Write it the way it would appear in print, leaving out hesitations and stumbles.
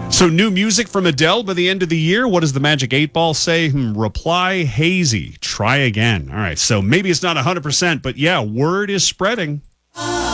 So new music from Adele by the end of the year. What does the Magic 8 Ball say? Reply hazy. Try again. All right. So maybe it's not 100%, but yeah, word is spreading.